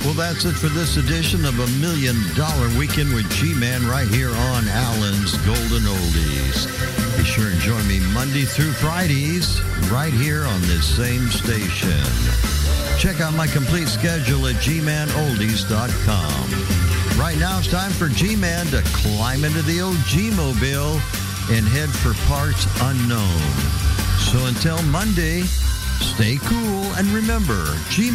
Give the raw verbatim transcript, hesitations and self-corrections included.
Well, that's it for this edition of a Million Dollar Weekend with G-Man right here on Allen's Golden Oldies. Be sure and join me Monday through Fridays right here on this same station. Check out my complete schedule at G Man Oldies dot com. Right now it's time for G-Man to climb into the old G-Mobile and head for parts unknown. So until Monday, stay cool and remember, G